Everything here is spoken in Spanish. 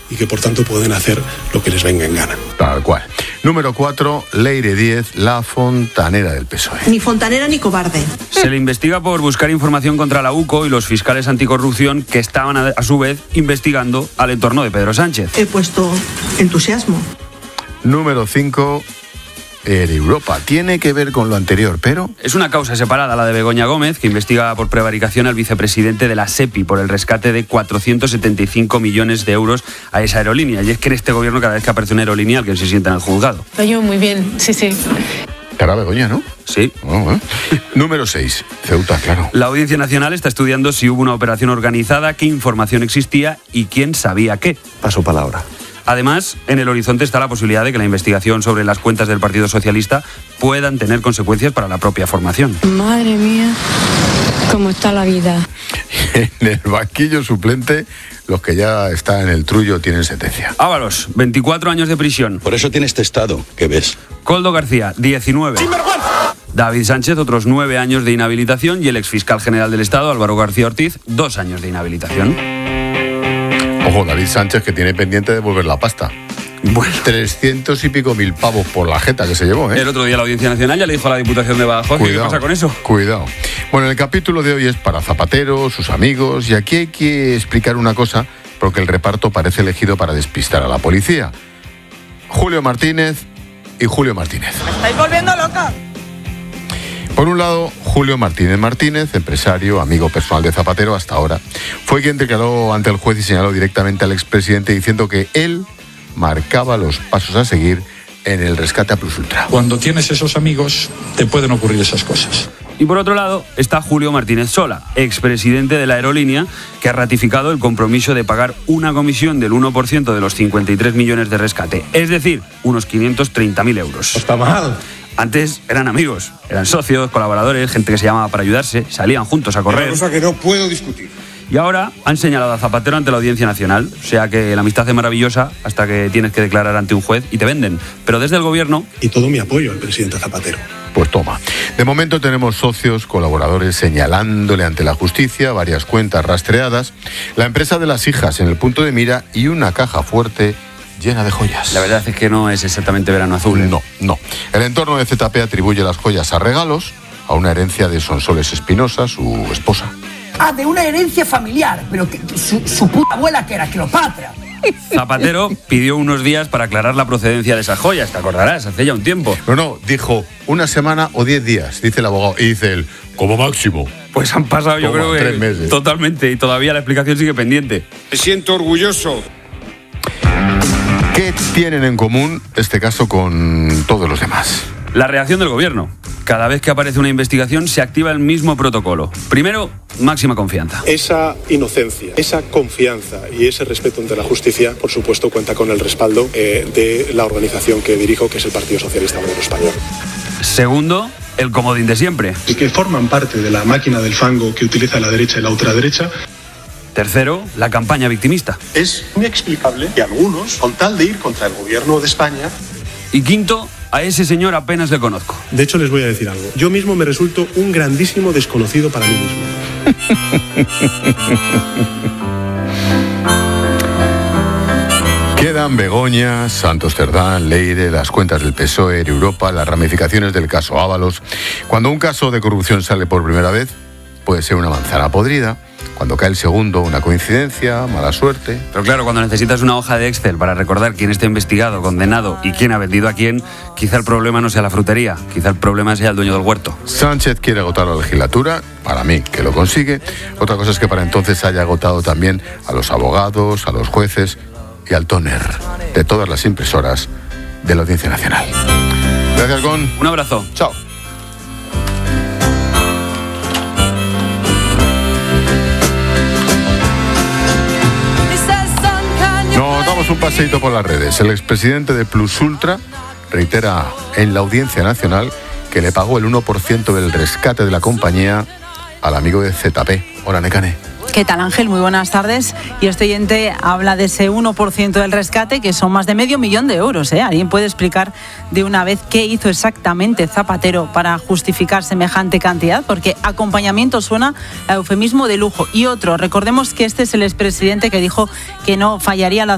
y que por tanto pueden hacer lo que les venga en gana. Tal cual. Número 4, Leire Díez, la fontanera del PSOE. Ni fontanera ni cobarde. Se le investiga por buscar información contra la UCO y los fiscales anticorrupción que estaban a su vez investigando al entorno de Pedro Sánchez. He puesto entusiasmo. Número 5, Europa. Tiene que ver con lo anterior, pero... Es una causa separada la de Begoña Gómez, que investiga por prevaricación al vicepresidente de la SEPI por el rescate de 475 millones de euros a esa aerolínea. Y es que en este gobierno cada vez que aparece una aerolínea alguien se sienta en el juzgado. Yo muy bien, sí. Cara Begoña, ¿no? Sí. Número 6, Ceuta, claro. La Audiencia Nacional está estudiando si hubo una operación organizada, qué información existía y quién sabía qué. Paso palabra. Además, en el horizonte está la posibilidad de que la investigación sobre las cuentas del Partido Socialista puedan tener consecuencias para la propia formación. Madre mía, cómo está la vida. En el banquillo suplente, los que ya están en el trullo tienen sentencia. Ábalos, 24 años de prisión. Por eso tiene este estado, que ves. Coldo García, 19. David Sánchez, otros 9 años de inhabilitación. Y el exfiscal general del Estado, Álvaro García Ortiz, 2 años de inhabilitación. Ojo, David Sánchez, que tiene pendiente de devolver la pasta. Bueno. 300 y pico mil pavos por la jeta que se llevó, ¿eh? El otro día la Audiencia Nacional ya le dijo a la Diputación de Badajoz qué pasa con eso. Cuidado. Bueno, el capítulo de hoy es para Zapatero, sus amigos, y aquí hay que explicar una cosa, porque el reparto parece elegido para despistar a la policía. Julio Martínez y Julio Martínez. ¡Me estáis volviendo loca! Por un lado, Julio Martínez, empresario, amigo personal de Zapatero hasta ahora, fue quien declaró ante el juez y señaló directamente al expresidente diciendo que él marcaba los pasos a seguir en el rescate a Plus Ultra. Cuando tienes esos amigos, te pueden ocurrir esas cosas. Y por otro lado está Julio Martínez Sola, expresidente de la aerolínea, que ha ratificado el compromiso de pagar una comisión del 1% de los 53 millones de rescate, es decir, unos 530.000 euros. Está mal. Antes eran amigos, eran socios, colaboradores, gente que se llamaba para ayudarse, salían juntos a correr. Una cosa que no puedo discutir. Y ahora han señalado a Zapatero ante la Audiencia Nacional. O sea que la amistad es maravillosa hasta que tienes que declarar ante un juez y te venden. Pero desde el gobierno... Y todo mi apoyo al presidente Zapatero. Pues toma. De momento tenemos socios, colaboradores señalándole ante la justicia, varias cuentas rastreadas, la empresa de las hijas en el punto de mira y una caja fuerte llena de joyas. La verdad es que no es exactamente verano azul, ¿eh? No. El entorno de ZP atribuye las joyas a regalos, a una herencia de Sonsoles Espinosa, su esposa. De una herencia familiar, pero que su puta abuela que era Cleopatra. Zapatero pidió unos días para aclarar la procedencia de esas joyas, te acordarás, hace ya un tiempo. No, dijo 1 semana o 10 días, dice el abogado, y dice él, como máximo. Pues han pasado, yo creo que 3 meses. Totalmente, y todavía la explicación sigue pendiente. Me siento orgulloso. ¿Qué tienen en común este caso con todos los demás? La reacción del gobierno. Cada vez que aparece una investigación se activa el mismo protocolo. Primero, máxima confianza. Esa inocencia, esa confianza y ese respeto ante la justicia, por supuesto, cuenta con el respaldo de la organización que dirijo, que es el Partido Socialista Obrero Español. Segundo, el comodín de siempre. Y que forman parte de la máquina del fango que utiliza la derecha y la ultraderecha. Tercero, la campaña victimista. Es inexplicable que algunos, con tal de ir contra el gobierno de España... Y quinto, a ese señor apenas le conozco. De hecho, les voy a decir algo. Yo mismo me resulto un grandísimo desconocido para mí mismo. Quedan Begoña, Santos Cerdán, Leire, las cuentas del PSOE, Europa, las ramificaciones del caso Ábalos. Cuando un caso de corrupción sale por primera vez, puede ser una manzana podrida. Cuando cae el segundo, una coincidencia, mala suerte. Pero claro, cuando necesitas una hoja de Excel para recordar quién está investigado, condenado y quién ha vendido a quién, quizá el problema no sea la frutería, quizá el problema sea el dueño del huerto. Sánchez quiere agotar la legislatura, para mí que lo consigue. Otra cosa es que para entonces haya agotado también a los abogados, a los jueces y al tóner de todas las impresoras de la Audiencia Nacional. Gracias, Gon. Un abrazo. Chao. Nos damos un paseíto por las redes. El expresidente de Plus Ultra reitera en la Audiencia Nacional que le pagó el 1% del rescate de la compañía al amigo de ZP. Hola, Nekane. ¿Qué tal, Ángel? Muy buenas tardes. Y este oyente habla de ese 1% del rescate, que son más de $500.000 euros. ¿Alguien puede explicar de una vez qué hizo exactamente Zapatero para justificar semejante cantidad? Porque acompañamiento suena a eufemismo de lujo. Y otro, recordemos que este es el expresidente que dijo que no fallaría la